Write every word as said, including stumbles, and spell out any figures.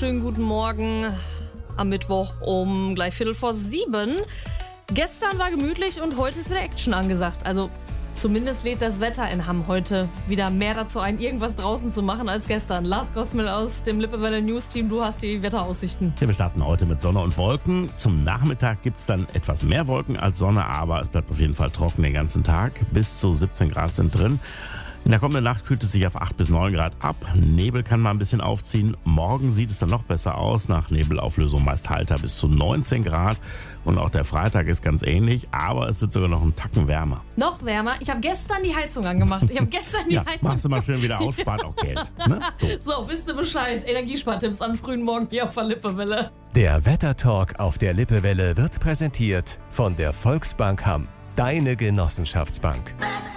wunderschönen guten Morgen am Mittwoch um gleich Viertel vor sieben. Gestern war gemütlich und heute ist wieder Action angesagt. Also zumindest lädt das Wetter in Hamm heute wieder mehr dazu ein, irgendwas draußen zu machen als gestern. Lars Gosmel aus dem Lippewelle News Team, du hast die Wetteraussichten. Ja, wir starten heute mit Sonne und Wolken. Zum Nachmittag gibt es dann etwas mehr Wolken als Sonne, aber es bleibt auf jeden Fall trocken den ganzen Tag. Bis zu siebzehn Grad sind drin. In der kommenden Nacht kühlt es sich auf acht bis neun Grad ab. Nebel kann mal ein bisschen aufziehen. Morgen sieht es dann noch besser aus. Nach Nebelauflösung meist heiter bis zu neunzehn Grad. Und auch der Freitag ist ganz ähnlich, aber es wird sogar noch einen Tacken wärmer. Noch wärmer? Ich habe gestern die Heizung angemacht. Ich habe gestern die ja, Heizung machst du mal schön wieder aus, spart auch Geld. Ne? So. so, wisst ihr Bescheid. Energiespartipps am frühen Morgen hier auf der Lippewelle. Der Wettertalk auf der Lippewelle wird präsentiert von der Volksbank Hamm. Deine Genossenschaftsbank.